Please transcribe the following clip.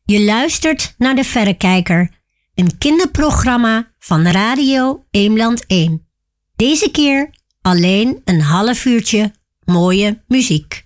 Je luistert naar De Verrekijker, een kinderprogramma van Radio Eemland 1. Deze keer alleen een half uurtje mooie muziek.